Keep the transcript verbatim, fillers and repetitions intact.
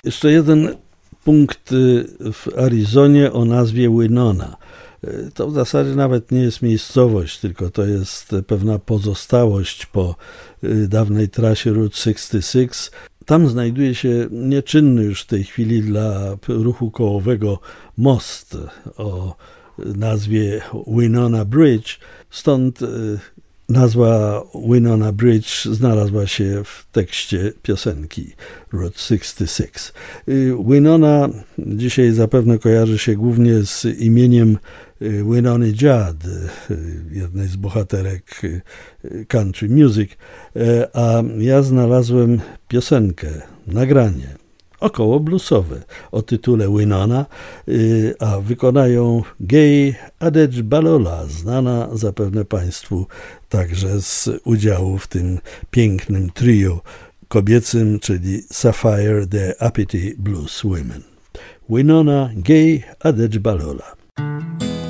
Jeszcze jeden punkt w Arizonie o nazwie Winona. To w zasadzie nawet nie jest miejscowość, tylko to jest pewna pozostałość po dawnej trasie Route sześćdziesiąt sześć. Tam znajduje się nieczynny już w tej chwili dla ruchu kołowego most o nazwie Winona Bridge. Stąd nazwa Winona Bridge znalazła się w tekście piosenki Route sześćdziesiąt sześć. Winona dzisiaj zapewne kojarzy się głównie z imieniem Winony Judd, jednej z bohaterek country music, a ja znalazłem piosenkę, nagranie około bluesowe o tytule Winona, a wykonają Gay Adegbalolo, znana zapewne Państwu także z udziału w tym pięknym trio kobiecym, czyli Sapphire the Uppity Blues Women. Winona Gay Adegbalolo.